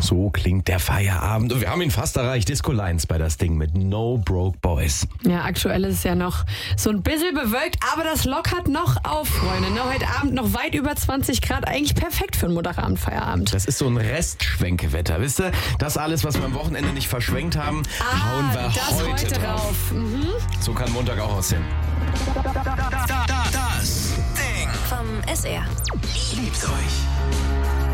So klingt der Feierabend. Und wir haben ihn fast erreicht. Disco Lines bei das Ding mit No Broke Boys. Ja, aktuell ist es ja noch so ein bisschen bewölkt, aber das lockert noch auf, Freunde. Ne? Heute Abend noch weit über 20 Grad. Eigentlich perfekt für einen Montagabend-Feierabend. Das ist so ein Restschwenkewetter, wisst ihr? Das alles, was wir am Wochenende nicht verschwenkt haben, hauen wir das heute drauf. So kann Montag auch aussehen. Das Ding Vom SR. liebt euch.